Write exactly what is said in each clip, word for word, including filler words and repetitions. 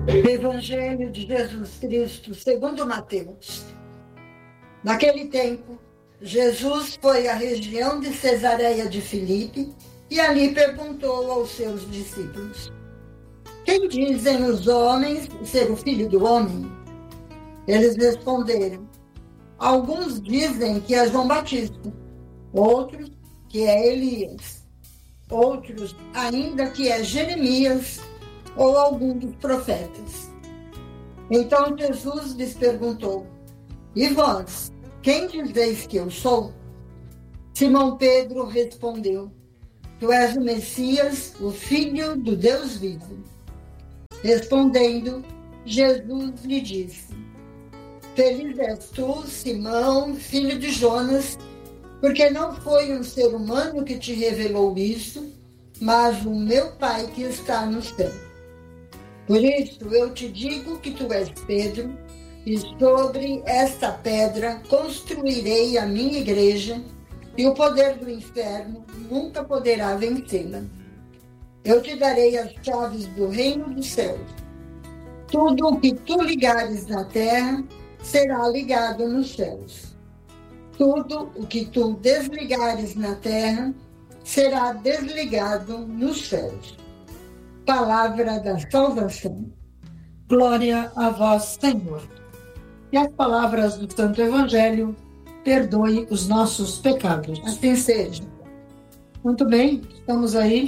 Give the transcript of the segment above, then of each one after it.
Evangelho de Jesus Cristo, segundo Mateus. Naquele tempo, Jesus foi à região de Cesareia de Filipe e ali perguntou aos seus discípulos: quem dizem os homens ser o Filho do Homem? Eles responderam: alguns dizem que é João Batista, outros que é Elias, outros ainda que é Jeremias ou algum dos profetas. Então Jesus lhes perguntou: e vós, quem dizeis que eu sou? Simão Pedro respondeu: tu és o Messias, o Filho do Deus vivo. Respondendo, Jesus lhe disse: feliz és tu, Simão, filho de Jonas, porque não foi um ser humano que te revelou isso, mas o meu Pai que está no céu. Por isso eu te digo que tu és Pedro, e sobre esta pedra construirei a minha igreja, e o poder do inferno nunca poderá vencê-la. Eu te darei as chaves do reino dos céus. Tudo o que tu ligares na terra será ligado nos céus. Tudo o que tu desligares na terra será desligado nos céus. Palavra da salvação. Glória a vós, Senhor. E as palavras do Santo Evangelho, perdoe os nossos pecados. Assim seja. Muito bem, estamos aí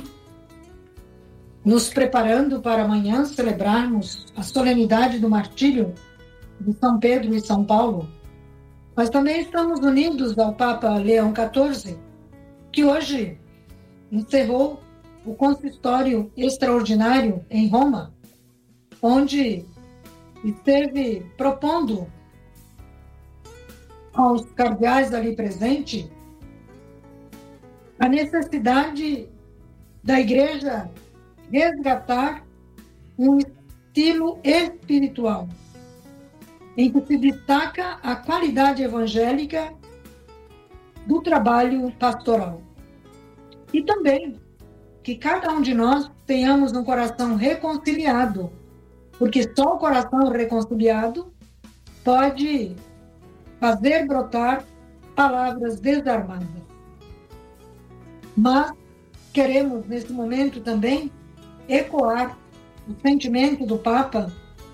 nos preparando para amanhã celebrarmos a solenidade do martírio de São Pedro e São Paulo, mas também estamos unidos ao Papa Leão quatorze, que hoje encerrou o consistório extraordinário em Roma, onde esteve propondo aos cardeais ali presentes a necessidade da Igreja resgatar um estilo espiritual em que se destaca a qualidade evangélica do trabalho pastoral. E também que cada um de nós tenhamos um coração reconciliado, porque só o coração reconciliado pode fazer brotar palavras desarmadas. Mas queremos, nesse momento também, ecoar o sentimento do Papa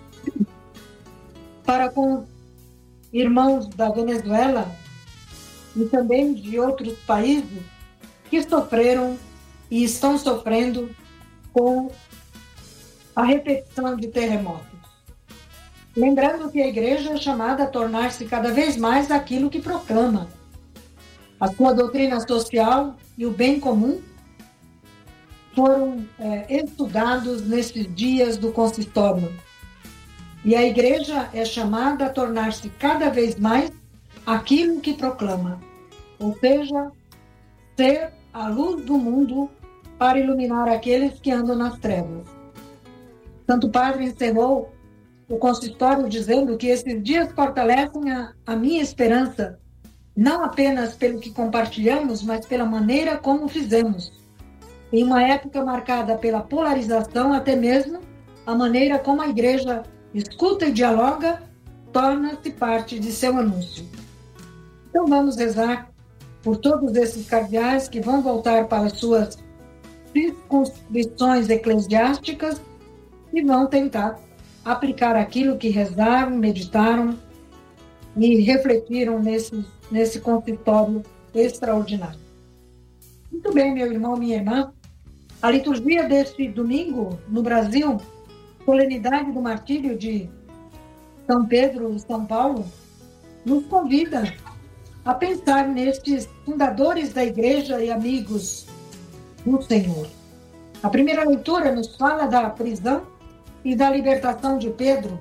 para com irmãos da Venezuela e também de outros países que sofreram e estão sofrendo com a repetição de terremotos. Lembrando que a Igreja é chamada a tornar-se cada vez mais aquilo que proclama. A sua doutrina social e o bem comum foram é, estudados nesses dias do consistório. E a Igreja é chamada a tornar-se cada vez mais aquilo que proclama, ou seja, ser a luz do mundo para iluminar aqueles que andam nas trevas. Santo Padre encerrou o consistório dizendo que esses dias fortalecem a, a minha esperança, não apenas pelo que compartilhamos, mas pela maneira como fizemos. Em uma época marcada pela polarização, até mesmo a maneira como a Igreja escuta e dialoga torna-se parte de seu anúncio. Então vamos rezar por todos esses cardeais que vão voltar para suas circunscrições eclesiásticas e vão tentar aplicar aquilo que rezaram, meditaram e refletiram nesse, nesse consistório extraordinário. Muito bem, meu irmão, minha irmã. A liturgia deste domingo, no Brasil, solenidade do martírio de São Pedro e São Paulo, nos convida a pensar nestes fundadores da Igreja e amigos do Senhor. A primeira leitura nos fala da prisão e da libertação de Pedro.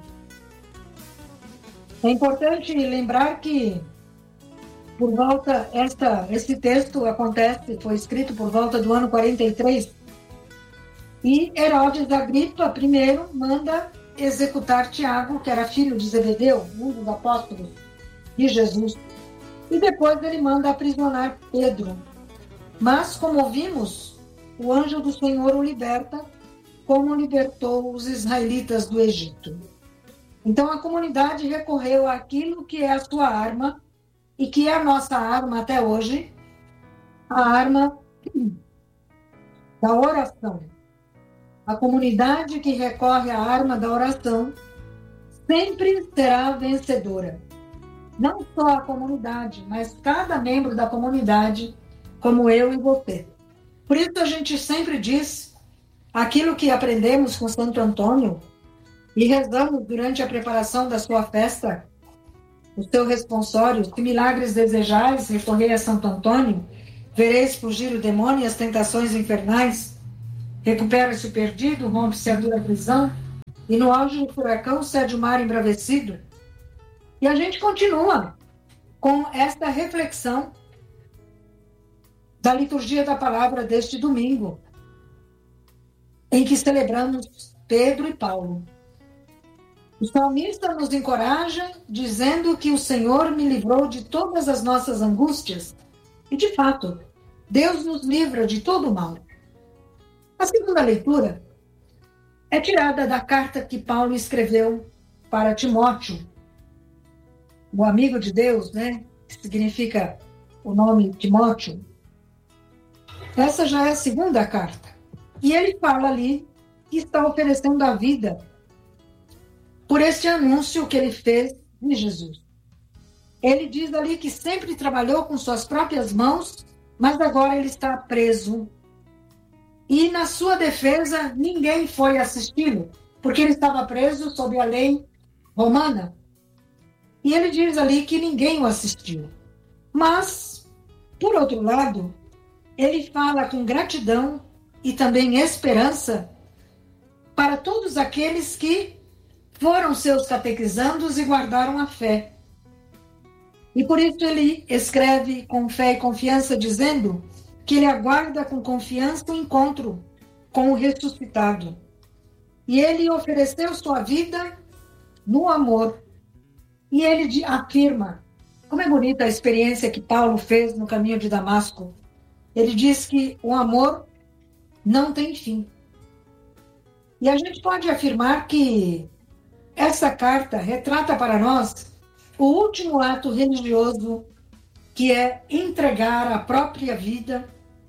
É importante lembrar que por volta, esta, esse texto acontece, foi escrito por volta do ano quarenta e três, e Herodes Agripa primeiro manda executar Tiago, que era filho de Zebedeu, um dos apóstolos de Jesus, e depois ele manda aprisionar Pedro. Mas, como vimos, o anjo do Senhor o liberta como libertou os israelitas do Egito. Então, a comunidade recorreu àquilo que é a sua arma e que é a nossa arma até hoje, a arma da oração. A comunidade que recorre à arma da oração sempre será vencedora. Não só a comunidade, mas cada membro da comunidade, como eu e você. Por isso a gente sempre diz aquilo que aprendemos com Santo Antônio e rezamos durante a preparação da sua festa, o seu responsório: se milagres desejais, recorrei a Santo Antônio, vereis fugir o demônio e as tentações infernais, recupera-se o perdido, rompe-se a dura prisão, e no auge do furacão cede o mar embravecido. E a gente continua com esta reflexão da liturgia da palavra deste domingo, em que celebramos Pedro e Paulo. O salmista nos encoraja dizendo que o Senhor me livrou de todas as nossas angústias. E, de fato, Deus nos livra de todo o mal. A segunda leitura é tirada da carta que Paulo escreveu para Timóteo, o amigo de Deus, né? Que significa o nome Timóteo. Essa já é a segunda carta. E ele fala ali que está oferecendo a vida por este anúncio que ele fez de Jesus. Ele diz ali que sempre trabalhou com suas próprias mãos, mas agora ele está preso. E na sua defesa, ninguém foi assisti-lo, porque ele estava preso sob a lei romana. E ele diz ali que ninguém o assistiu. Mas, por outro lado, ele fala com gratidão e também esperança para todos aqueles que foram seus catequizandos e guardaram a fé. E por isso ele escreve com fé e confiança, dizendo que ele aguarda com confiança o encontro com o ressuscitado. E ele ofereceu sua vida no amor. E ele afirma, como é bonita a experiência que Paulo fez no caminho de Damasco. Ele diz que o amor não tem fim. E a gente pode afirmar que essa carta retrata para nós o último ato religioso, que é entregar a própria vida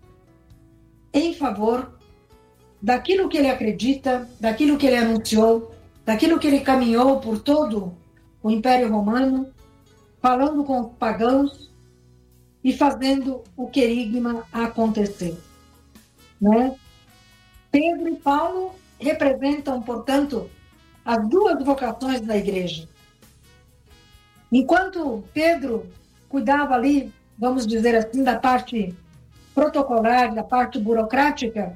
em favor daquilo que ele acredita, daquilo que ele anunciou, daquilo que ele caminhou por todo o Império Romano, falando com os pagãos e fazendo o querigma acontecer. Né? Pedro e Paulo representam, portanto, as duas vocações da igreja. Enquanto Pedro cuidava ali, vamos dizer assim, da parte protocolar, da parte burocrática,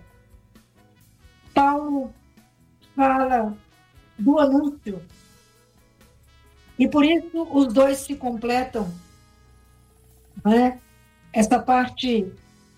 Paulo fala do anúncio. E por isso os dois se completam. Né? Essa parte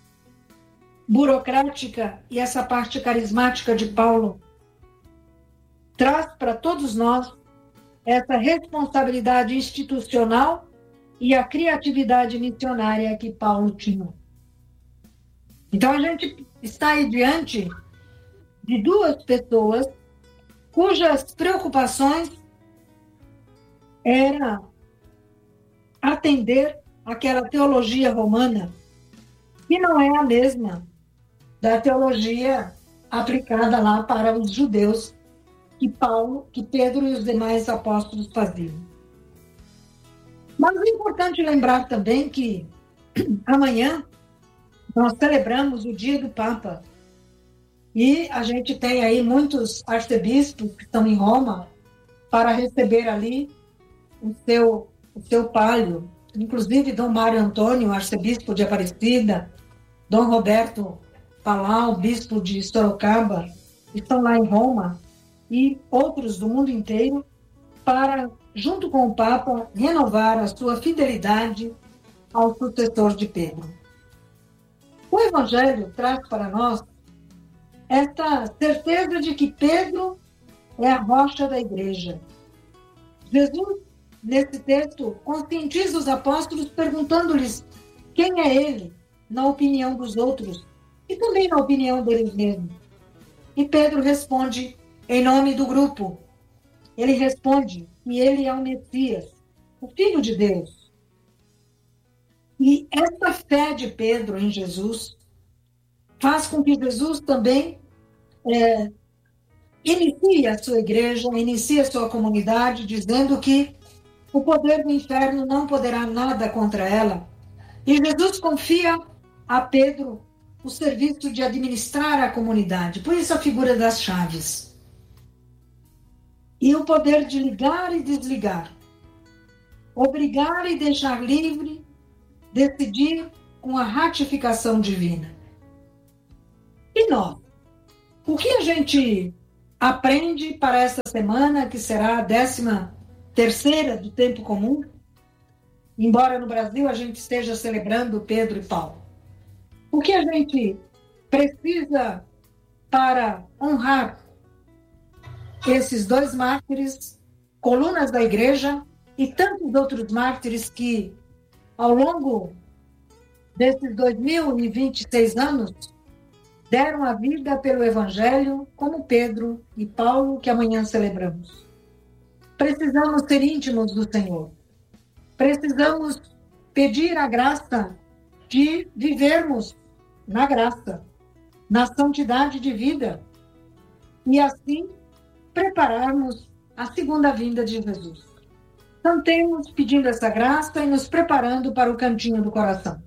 burocrática e essa parte carismática de Paulo traz para todos nós essa responsabilidade institucional e a criatividade missionária que Paulo tinha. Então a gente está aí diante de duas pessoas cujas preocupações era atender aquela teologia romana, que não é a mesma da teologia aplicada lá para os judeus que Paulo, que Pedro e os demais apóstolos faziam. Mas é importante lembrar também que amanhã nós celebramos o dia do Papa e a gente tem aí muitos arcebispos que estão em Roma para receber ali o seu, o seu palio, inclusive Dom Mário Antônio, arcebispo de Aparecida, Dom Roberto Palau, bispo de Sorocaba, estão lá em Roma, e outros do mundo inteiro, para, junto com o Papa, renovar a sua fidelidade ao sucessor de Pedro. O Evangelho traz para nós esta certeza de que Pedro é a rocha da igreja. Jesus, nesse texto, conscientiza os apóstolos perguntando-lhes quem é ele, na opinião dos outros, e também na opinião deles mesmos. E Pedro responde em nome do grupo. Ele responde que ele é o Messias, o Filho de Deus. E essa fé de Pedro em Jesus faz com que Jesus também é, inicie a sua igreja, inicie a sua comunidade, dizendo que o poder do inferno não poderá nada contra ela. E Jesus confia a Pedro o serviço de administrar a comunidade, por isso a figura das chaves. E o poder de ligar e desligar, obrigar e deixar livre, decidir com a ratificação divina. E nós? O que a gente aprende para essa semana, que será a décima terceira do tempo comum? Embora no Brasil a gente esteja celebrando Pedro e Paulo. O que a gente precisa para honrar esses dois mártires, colunas da igreja, e tantos outros mártires que, ao longo desses dois mil e vinte e seis anos, deram a vida pelo Evangelho, como Pedro e Paulo, que amanhã celebramos. Precisamos ser íntimos do Senhor. Precisamos pedir a graça de vivermos na graça, na santidade de vida, e assim prepararmos a segunda vinda de Jesus. Cantemos pedindo essa graça e nos preparando para o cantinho do coração.